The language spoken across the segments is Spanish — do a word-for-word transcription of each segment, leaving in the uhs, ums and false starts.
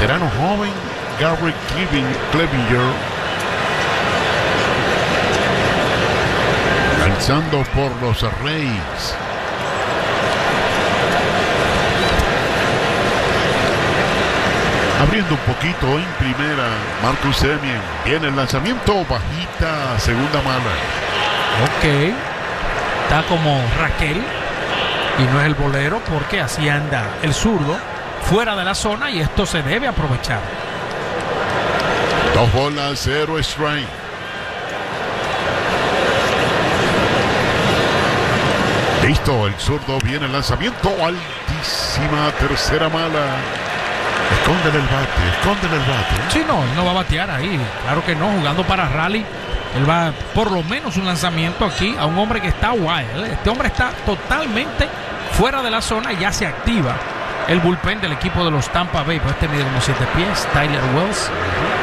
veterano joven Garrett Clevinger, lanzando por los Reyes. Abriendo un poquito en primera, Marcus Semien. Viene el lanzamiento, bajita, segunda mala. Ok. Está como Raquel. Y no es el bolero, porque así anda el zurdo fuera de la zona, y esto se debe aprovechar. Dos bolas, cero strike. Listo, el zurdo, viene el lanzamiento, altísima, tercera mala. Escóndele el bate, escóndele el bate. Sí, no, él no va a batear ahí. Claro que no, jugando para rally. Él va por lo menos un lanzamiento aquí a un hombre que está wild. Este hombre está totalmente fuera de la zona y ya se activa el bullpen del equipo de los Tampa Bay. Pues este mide como siete pies, Tyler Wells.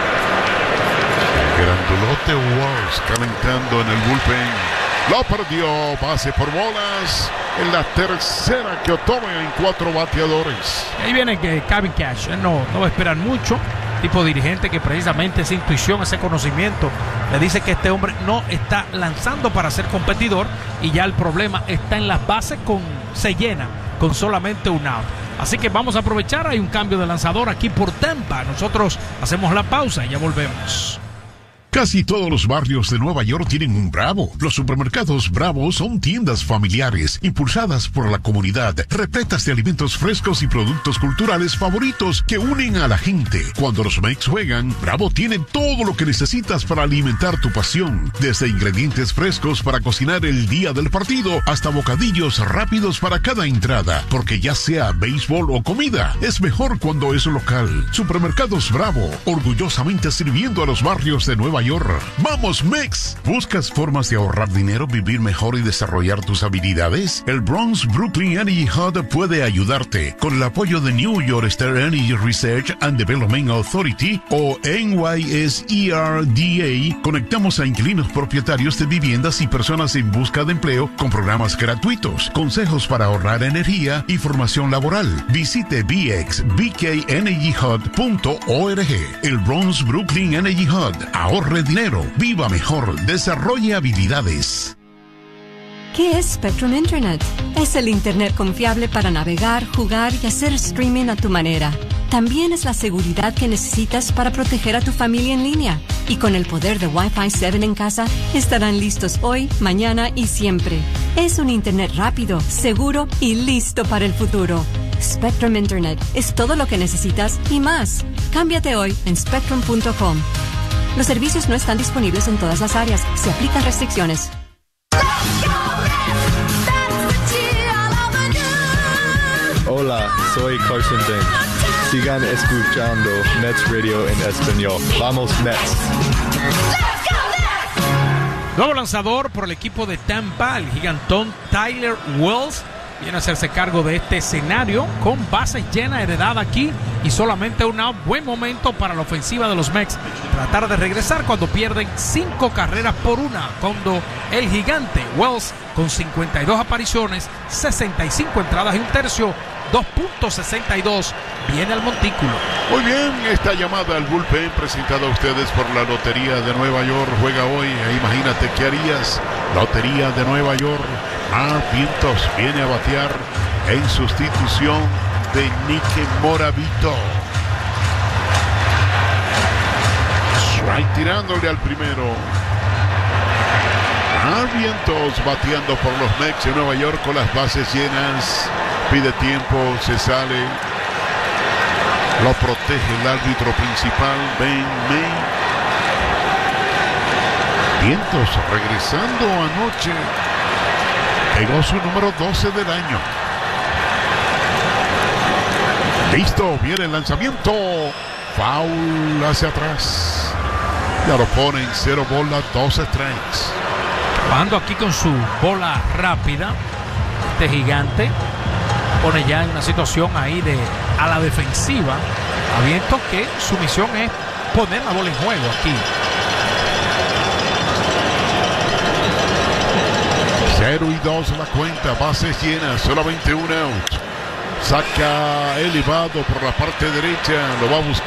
El grandulote Wells calentando en el bullpen. Lo perdió, base por bolas. En la tercera que otorga en cuatro bateadores. Ahí viene que Kevin Cash. Él no, no va a esperar mucho. Tipo dirigente que precisamente esa intuición, ese conocimiento le dice que este hombre no está lanzando para ser competidor, y ya el problema está en las bases, con se llena con solamente un out. Así que vamos a aprovechar, hay un cambio de lanzador aquí por Tampa. Nosotros hacemos la pausa y ya volvemos. Casi todos los barrios de Nueva York tienen un Bravo. Los supermercados Bravo son tiendas familiares, impulsadas por la comunidad, repletas de alimentos frescos y productos culturales favoritos que unen a la gente. Cuando los Mex juegan, Bravo tiene todo lo que necesitas para alimentar tu pasión. Desde ingredientes frescos para cocinar el día del partido, hasta bocadillos rápidos para cada entrada. Porque ya sea béisbol o comida, es mejor cuando es local. Supermercados Bravo, orgullosamente sirviendo a los barrios de Nueva York. ¡Vamos, Mex! ¿Buscas formas de ahorrar dinero, vivir mejor y desarrollar tus habilidades? El Bronx Brooklyn Energy Hub puede ayudarte. Con el apoyo de New York State Energy Research and Development Authority o N Y S E R D A, conectamos a inquilinos propietarios de viviendas y personas en busca de empleo con programas gratuitos, consejos para ahorrar energía y formación laboral. Visite b x b k energy hub punto org. El Bronx Brooklyn Energy Hub. Ahorre dinero, viva mejor, desarrolle habilidades. ¿Qué es Spectrum Internet? Es el Internet confiable para navegar, jugar y hacer streaming a tu manera. También es la seguridad que necesitas para proteger a tu familia en línea. Y con el poder de Wi-Fi siete en casa, estarán listos hoy, mañana y siempre. Es un Internet rápido, seguro y listo para el futuro. Spectrum Internet es todo lo que necesitas y más. Cámbiate hoy en spectrum punto com. Los servicios no están disponibles en todas las áreas. Se aplican restricciones. Hola, soy Carson Bench. Sigan escuchando Mets Radio en español. ¡Vamos, Mets! Nuevo lanzador por el equipo de Tampa, el gigantón Tyler Wells. Viene a hacerse cargo de este escenario con bases llenas, heredada aquí, y solamente un out. Buen momento para la ofensiva de los Mex tratar de regresar cuando pierden cinco carreras por una, cuando el gigante Wells, con cincuenta y dos apariciones, sesenta y cinco entradas y un tercio, dos punto sesenta y dos, viene al montículo. Muy bien, esta llamada al bullpen presentada a ustedes por la Lotería de Nueva York. Juega hoy, e imagínate qué harías. Lotería de Nueva York. Mark Vientos viene a batear en sustitución de Nicky Moravito. Strike tirándole al primero. Mark Vientos bateando por los Mets de Nueva York con las bases llenas. Pide tiempo, se sale. Lo protege el árbitro principal, Ben May. Vientos regresando anoche. Llegó su número doce del año. Listo, viene el lanzamiento. Foul hacia atrás. Ya lo ponen cero bolas, dos strikes. Trabajando aquí con su bola rápida. Este gigante pone ya en una situación ahí de a la defensiva. Aviento que su misión es poner la bola en juego aquí. cero y dos la cuenta, bases llenas, solamente un out. Saca elevado por la parte derecha, lo va a buscar.